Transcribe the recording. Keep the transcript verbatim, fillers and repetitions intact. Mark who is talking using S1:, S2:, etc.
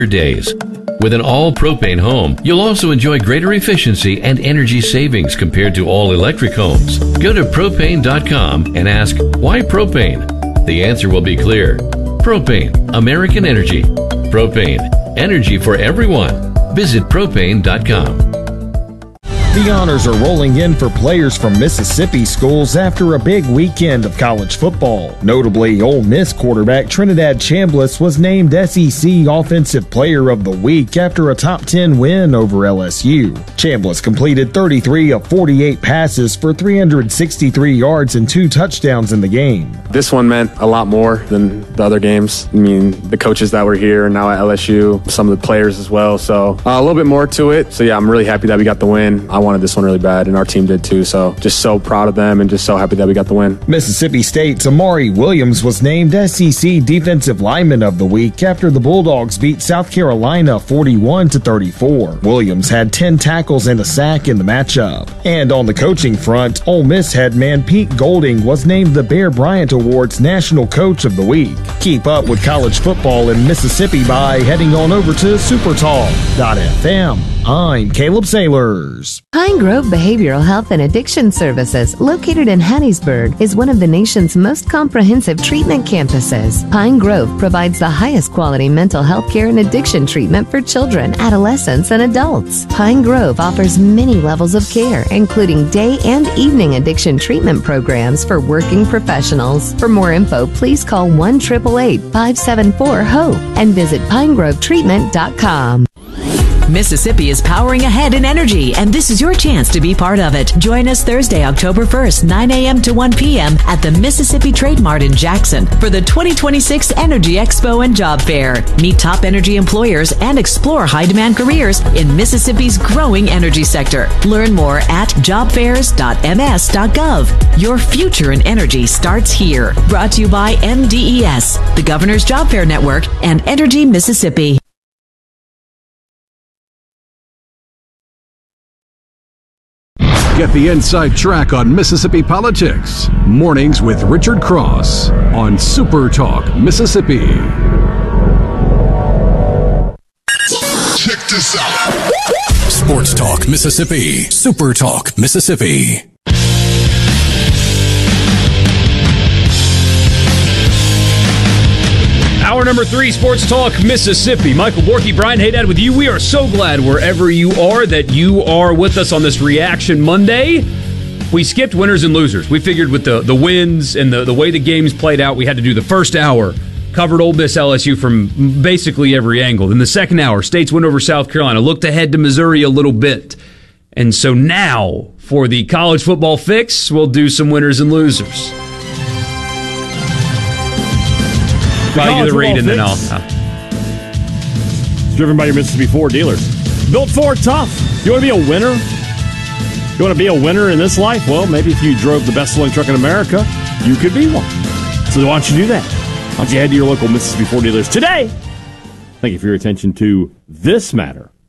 S1: days. With an all-propane home, you'll also enjoy greater efficiency and energy savings compared to all-electric homes. Go to propane dot com and ask, why propane? The answer will be clear. Propane, American Energy. Propane, energy for everyone. Visit propane dot com.
S2: The honors are rolling in for players from Mississippi schools after a big weekend of college football. Notably, Ole Miss quarterback Trinidad Chambliss was named S E C Offensive Player of the Week after a top ten win over L S U. Chambliss completed thirty-three of forty-eight passes for three hundred sixty-three yards and two touchdowns in the game.
S3: This one meant a lot more than the other games. I mean, the coaches that were here and now at L S U, some of the players as well. So uh, a little bit more to it. So yeah, I'm really happy that we got the win. I wanted this one really bad, and our team did too. So just so proud of them and just so happy that we got the win.
S2: Mississippi State's Amari Williams was named S E C Defensive Lineman of the Week after the Bulldogs beat South Carolina forty-one to thirty-four. Williams had ten tackles and a sack in the matchup. And on the coaching front, Ole Miss head man Pete Golding was named the Bear Bryant Awards National Coach of the Week. Keep up with college football in Mississippi by heading on over to supertalk dot f m. I'm Caleb Sailors.
S4: Pine Grove Behavioral Health and Addiction Services, located in Hattiesburg, is one of the nation's most comprehensive treatment campuses. Pine Grove provides the highest quality mental health care and addiction treatment for children, adolescents, and adults. Pine Grove offers many levels of care, including day and evening addiction treatment programs for working professionals. For more info, please call one eight eight eight, five seven four, HOPE and visit pine grove treatment dot com.
S5: Mississippi is powering ahead in energy, and this is your chance to be part of it. Join us Thursday, October first, nine a.m. to one p.m. at the Mississippi Trade Mart in Jackson for the twenty twenty-six Energy Expo and Job Fair. Meet top energy employers and explore high-demand careers in Mississippi's growing energy sector. Learn more at job fairs dot m s dot gov. Your future in energy starts here. Brought to you by M D E S, the Governor's Job Fair Network, and Energy Mississippi.
S6: Get the inside track on Mississippi politics. Mornings with Richard Cross on Super Talk Mississippi.
S7: Check this out.
S8: Sports Talk Mississippi. Super Talk Mississippi.
S9: Hour number three, Sports Talk Mississippi. Michael Borky, Brian Haydad with you. We are so glad wherever you are that you are with us on this Reaction Monday. We skipped winners and losers. We figured with the, the wins and the, the way the games played out, we had to do the first hour. Covered Ole Miss L S U from basically every angle. Then the second hour, State's win over South Carolina. Looked ahead to Missouri a little bit. And so now, for the college football fix, we'll do some winners and losers. Probably do the read and then I'll... Uh,
S10: driven by your Mississippi Ford dealers. Built Ford tough. You want to be a winner? You want to be a winner in this life? Well, maybe if you drove the best-selling truck in America, you could be one. So why don't you do that? Why don't you head to your local Mississippi Ford dealers today? Thank you for your attention to this matter.